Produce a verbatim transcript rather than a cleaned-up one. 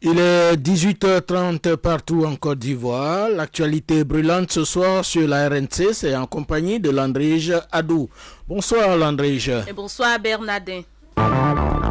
Il est dix-huit heures trente partout en Côte d'Ivoire. L'actualité brûlante ce soir sur la R N C, c'est en compagnie de Landrige Adou. Bonsoir Landrige. Et bonsoir Bernardin.